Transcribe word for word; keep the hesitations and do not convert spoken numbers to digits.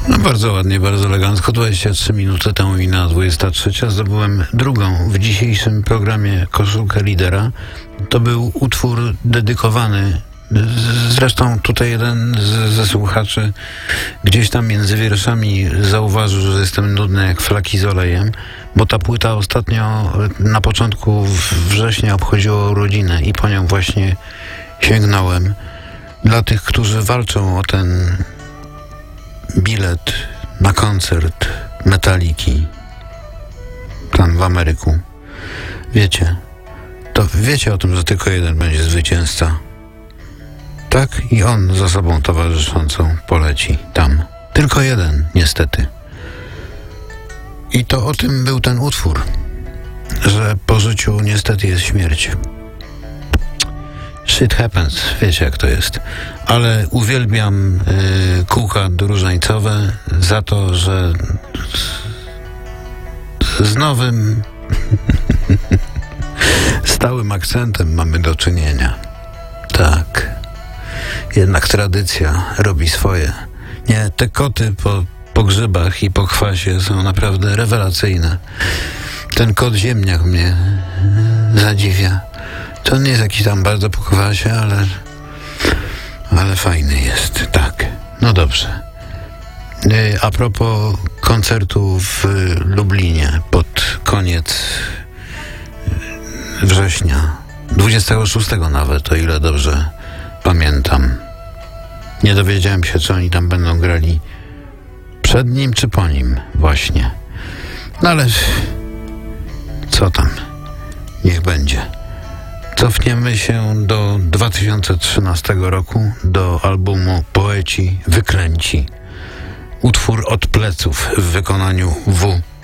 No bardzo ładnie, bardzo elegancko. dwadzieścia trzy minuty temu minęła dwudziesta trzecia. Zdobyłem drugą w dzisiejszym programie koszulkę lidera. To był utwór dedykowany. Zresztą tutaj jeden z, ze słuchaczy gdzieś tam między wierszami zauważył, że jestem nudny jak flaki z olejem, bo ta płyta ostatnio na początku września obchodziła urodzinę i po nią właśnie sięgnąłem. Dla tych, którzy walczą o ten bilet na koncert Metaliki tam w Ameryku. Wiecie, to wiecie o tym, że tylko jeden będzie zwycięzca. Tak? I on z osobą towarzyszącą poleci tam. Tylko jeden, niestety. I to o tym był ten utwór, że po życiu niestety jest śmierć. Shit happens, wiecie jak to jest. Ale uwielbiam y, kółka różańcowe za to, że z, z nowym stałym akcentem mamy do czynienia. Tak. Jednak tradycja robi swoje. Nie, te koty po, po grzybach i po kwasie są naprawdę rewelacyjne. Ten kot ziemniak mnie zadziwia. To nie jest jakiś tam bardzo po kwasie, ale ale fajny jest, tak. No dobrze. A propos koncertu w Lublinie pod koniec września, dwudziestego szóstego nawet, o ile dobrze pamiętam. Nie dowiedziałem się, czy oni tam będą grali przed nim, czy po nim właśnie. No ale co tam? Niech będzie. Cofniemy się do dwa tysiące trzynastego roku, do albumu Poeci Wykręci. Utwór Od pleców w wykonaniu W.